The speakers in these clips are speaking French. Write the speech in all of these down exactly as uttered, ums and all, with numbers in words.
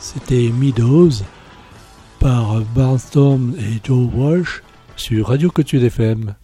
C'était Meadows par Barnstorm et Joe Walsh sur Radio Cotude F M.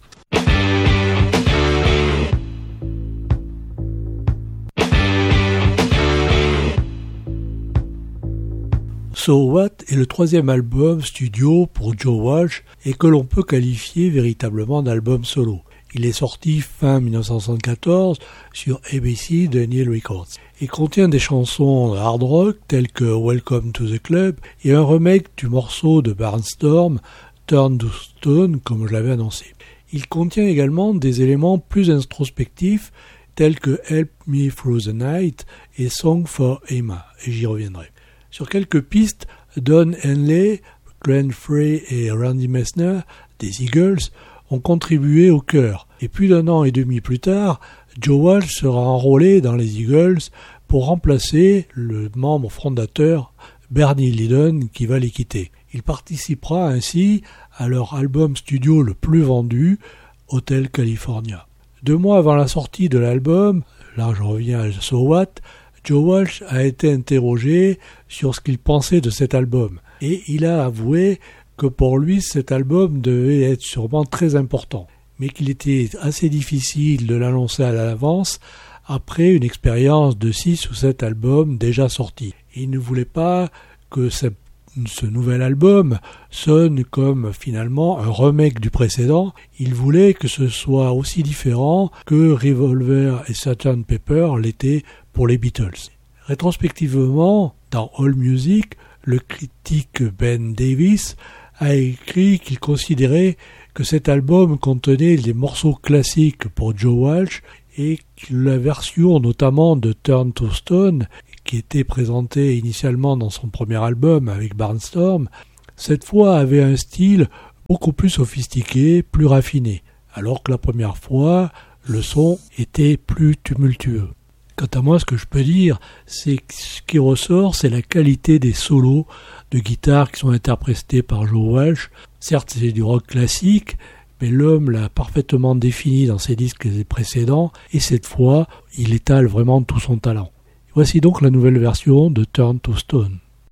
So What est le troisième album studio pour Joe Walsh et que l'on peut qualifier véritablement d'album solo. Il est sorti fin dix-neuf cent soixante-quatorze sur A B C de Neil Records. Il contient des chansons hard rock telles que Welcome to the Club et un remake du morceau de Barnstorm, Turn to Stone, comme je l'avais annoncé. Il contient également des éléments plus introspectifs tels que Help Me Through the Night et Song for Emma, et j'y reviendrai. Sur quelques pistes, Don Henley, Glenn Frey et Randy Meisner des Eagles ont contribué au chœur. Et plus d'un an et demi plus tard, Joe Walsh sera enrôlé dans les Eagles pour remplacer le membre fondateur Bernie Leadon qui va les quitter. Il participera ainsi à leur album studio le plus vendu, Hotel California. Deux mois avant la sortie de l'album, là je reviens à So What, Joe Walsh a été interrogé sur ce qu'il pensait de cet album et il a avoué que pour lui cet album devait être sûrement très important, mais qu'il était assez difficile de l'annoncer à l'avance après une expérience de six ou sept albums déjà sortis. Il ne voulait pas que ce, ce nouvel album sonne comme finalement un remake du précédent, il voulait que ce soit aussi différent que Revolver et sergeant Pepper l'étaient pour les Beatles. Rétrospectivement, dans AllMusic, le critique Ben Davis a écrit qu'il considérait que cet album contenait des morceaux classiques pour Joe Walsh et que la version notamment de Turn to Stone, qui était présentée initialement dans son premier album avec Barnstorm, cette fois avait un style beaucoup plus sophistiqué, plus raffiné, alors que la première fois, le son était plus tumultueux. Quant à moi, ce que je peux dire, c'est que ce qui ressort, c'est la qualité des solos de guitare qui sont interprétés par Joe Walsh. Certes, c'est du rock classique, mais l'homme l'a parfaitement défini dans ses disques précédents, et cette fois, il étale vraiment tout son talent. Voici donc la nouvelle version de Turn to Stone.